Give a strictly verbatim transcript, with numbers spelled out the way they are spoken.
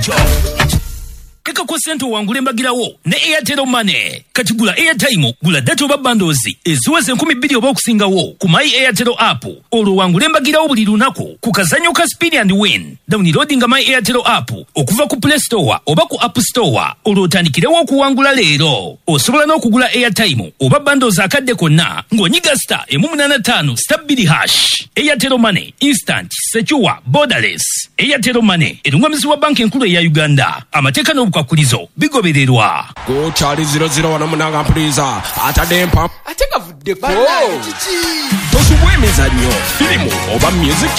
Eka kwa sento wangule mbagirawo ne Airtel Money. Kati gula airtime, gula data oba bundles eziweze nkumi bbiri oba okusingawo ku My Airtel app. Olwo wangule mbagirawo buli lunaku ku kazanyo ka Speed and Win. Downloadinga My Airtel app okuva ku Play Store oba ku App Store. Olwo otandikirewo okuwangula leero. Osobola n'okugula airtime oba bundles akadde konna ng'onyiga star emu munaana ttaano star bbiri hash. Airtel Money, instant, secure, borderless. Airtel Money erungamizibwa banka enkulu eya Uganda. Amateeka n'obukwakkulizo bigobererwa. Go Charlie zero zero one munanga mpuliza atadempa ateka vuddeko tosubwe emizannyo firimu oba music